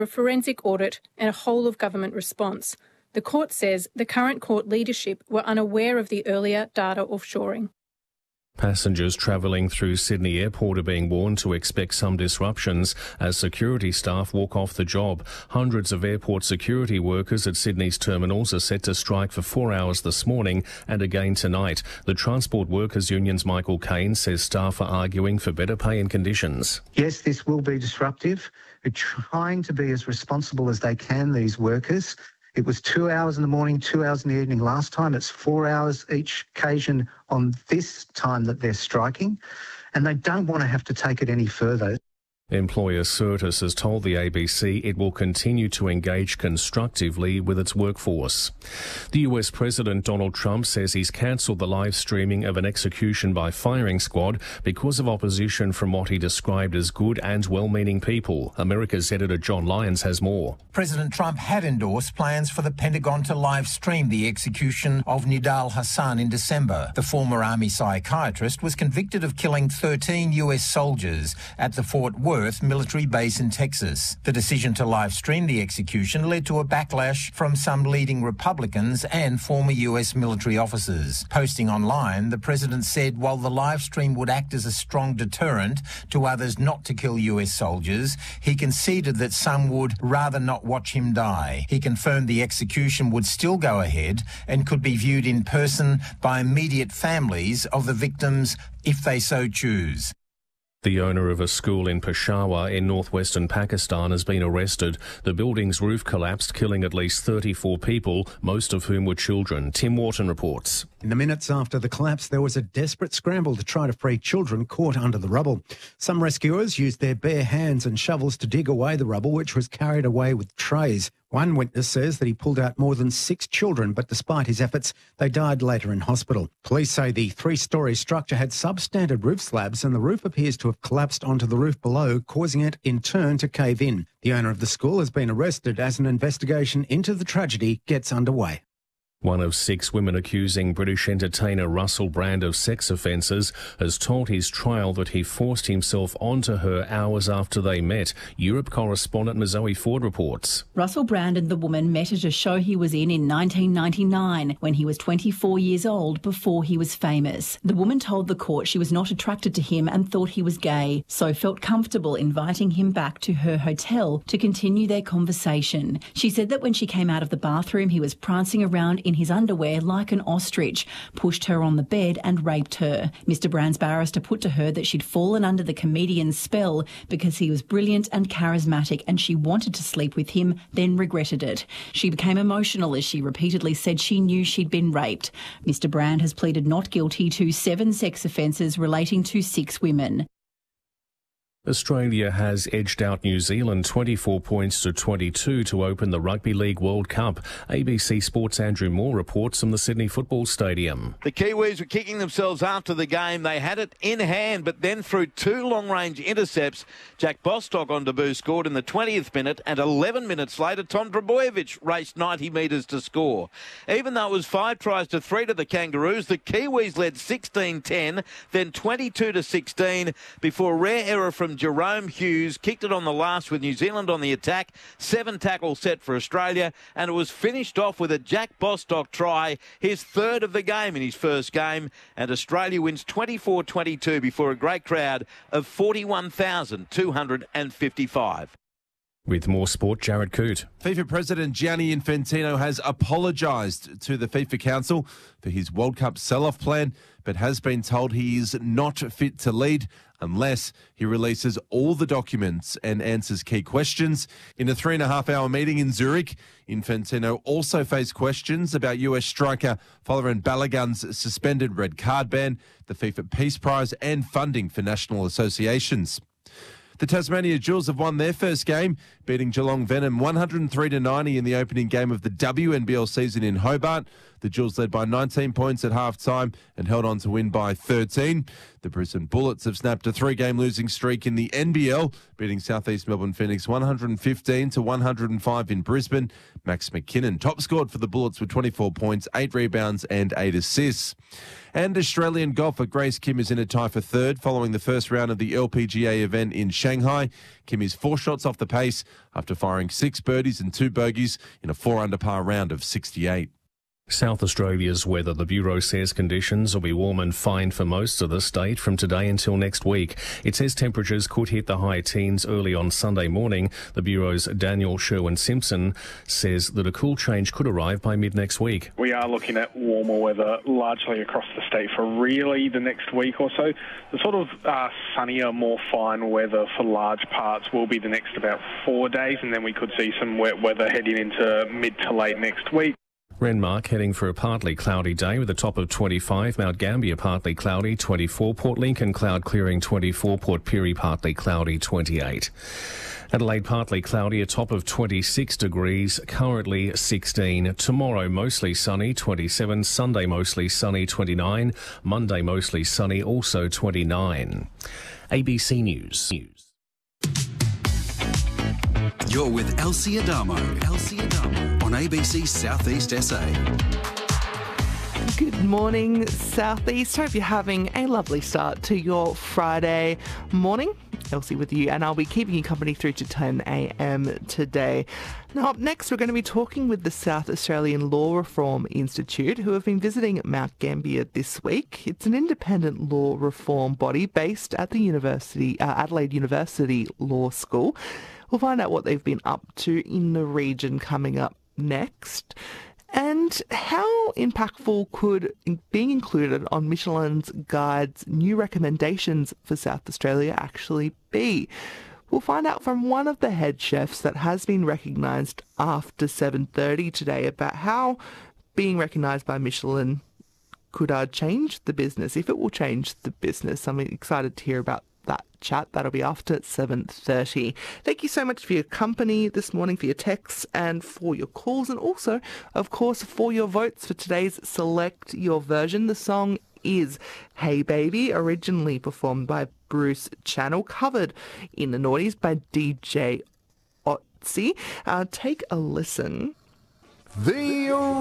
a forensic audit and a whole-of-government response. The court says the current court leadership were unaware of the earlier data offshoring. Passengers travelling through Sydney Airport are being warned to expect some disruptions as security staff walk off the job. Hundreds of airport security workers at Sydney's terminals are set to strike for 4 hours this morning and again tonight. The Transport Workers Union's Michael Caine says staff are arguing for better pay and conditions. Yes, this will be disruptive. They're trying to be as responsible as they can, these workers. It was 2 hours in the morning, 2 hours in the evening last time. It's 4 hours each occasion on this time that they're striking, and they don't want to have to take it any further. Employer Certis has told the ABC it will continue to engage constructively with its workforce. The US President Donald Trump says he's cancelled the live streaming of an execution by firing squad because of opposition from what he described as good and well-meaning people. America's editor John Lyons has more. President Trump had endorsed plans for the Pentagon to live stream the execution of Nidal Hasan in December. The former Army psychiatrist was convicted of killing 13 US soldiers at the Fort Worth military base in Texas. The decision to live stream the execution led to a backlash from some leading Republicans and former US military officers. Posting online, the president said while the live stream would act as a strong deterrent to others not to kill US soldiers, he conceded that some would rather not watch him die. He confirmed the execution would still go ahead and could be viewed in person by immediate families of the victims if they so choose. The owner of a school in Peshawar in northwestern Pakistan has been arrested. The building's roof collapsed, killing at least 34 people, most of whom were children. Tim Wharton reports. In the minutes after the collapse, there was a desperate scramble to try to free children caught under the rubble. Some rescuers used their bare hands and shovels to dig away the rubble, which was carried away with trays. One witness says that he pulled out more than 6 children, but despite his efforts, they died later in hospital. Police say the 3-storey structure had substandard roof slabs and the roof appears to have collapsed onto the roof below, causing it in turn to cave in. The owner of the school has been arrested as an investigation into the tragedy gets underway. One of 6 women accusing British entertainer Russell Brand of sex offences has told his trial that he forced himself onto her hours after they met. Europe correspondent Mazoe Ford reports. Russell Brand and the woman met at a show he was in 1999 when he was 24 years old before he was famous. The woman told the court she was not attracted to him and thought he was gay, so felt comfortable inviting him back to her hotel to continue their conversation. She said that when she came out of the bathroom, he was prancing around in his underwear like an ostrich, pushed her on the bed and raped her. Mr. Brand's barrister put to her that she'd fallen under the comedian's spell because he was brilliant and charismatic and she wanted to sleep with him, then regretted it. She became emotional as she repeatedly said she knew she'd been raped. Mr. Brand has pleaded not guilty to 7 sex offences relating to 6 women. Australia has edged out New Zealand 24 points to 22 to open the Rugby League World Cup. ABC Sports' Andrew Moore reports from the Sydney Football Stadium. The Kiwis were kicking themselves after the game. They had it in hand, but then through 2 long-range intercepts, Jack Bostock on debut scored in the 20th minute, and 11 minutes later, Tom Trbojevic raced 90 metres to score. Even though it was 5 tries to 3 to the Kangaroos, the Kiwis led 16-10, then 22-16 before a rare error from Jerome Hughes kicked it on the last with New Zealand on the attack. 7 tackles set for Australia, and it was finished off with a Jack Bostock try, his 3rd of the game in his first game, and Australia wins 24-22 before a great crowd of 41,255. With more sport, Jared Coote. FIFA President Gianni Infantino has apologised to the FIFA Council for his World Cup sell-off plan, but has been told he is not fit to lead unless he releases all the documents and answers key questions. In a 3.5-hour meeting in Zurich, Infantino also faced questions about US striker Folarin Balogun's suspended red card ban, the FIFA Peace Prize and funding for national associations. The Tasmania Jewels have won their first game, beating Geelong Venom 103-90 in the opening game of the WNBL season in Hobart. The Jewels led by 19 points at half-time and held on to win by 13. The Brisbane Bullets have snapped a 3-game losing streak in the NBL, beating South East Melbourne Phoenix 115-105 in Brisbane. Max McKinnon top scored for the Bullets with 24 points, 8 rebounds and 8 assists. And Australian golfer Grace Kim is in a tie for third following the first round of the LPGA event in Shanghai. Kim is 4 shots off the pace after firing 6 birdies and 2 bogeys in a 4-under par round of 68. South Australia's weather. The Bureau says conditions will be warm and fine for most of the state from today until next week. It says temperatures could hit the high teens early on Sunday morning. The Bureau's Daniel Sherwin-Simpson says that a cool change could arrive by mid-next week. We are looking at warmer weather largely across the state for really the next week or so. The sort of sunnier, more fine weather for large parts will be the next about 4 days, and then we could see some wet weather heading into mid to late next week. Renmark heading for a partly cloudy day with a top of 25. Mount Gambier partly cloudy, 24. Port Lincoln cloud clearing, 24. Port Pirie partly cloudy, 28. Adelaide partly cloudy, a top of 26 degrees, currently 16. Tomorrow mostly sunny, 27. Sunday mostly sunny, 29. Monday mostly sunny, also 29. ABC News. You're with Elsie Adamo. Elsie Adamo on ABC Southeast SA. Good morning, Southeast. Hope you're having a lovely start to your Friday morning. Elsie with you, and I'll be keeping you company through to 10 a.m. today. Now, up next, we're going to be talking with the South Australian Law Reform Institute, who have been visiting Mount Gambier this week. It's an independent law reform body based at the Adelaide University Law School. We'll find out what they've been up to in the region coming up next, and how impactful could being included on Michelin's Guide's new recommendations for South Australia actually be. We'll find out from one of the head chefs that has been recognised after 7:30 today about how being recognised by Michelin could change the business, if it will change the business. I'm excited to hear about that chat. That'll be after 7:30. Thank you so much for your company this morning, for your texts and for your calls, and also, of course, for your votes for today's Select Your Version. The song is Hey Baby, originally performed by Bruce Channel, covered in the noughties by DJ Otzi. Take a listen.